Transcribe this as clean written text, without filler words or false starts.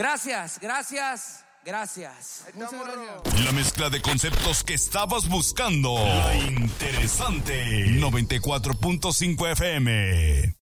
Gracias. Muchas gracias. La mezcla de conceptos que estabas buscando. La interesante. 94.5 FM.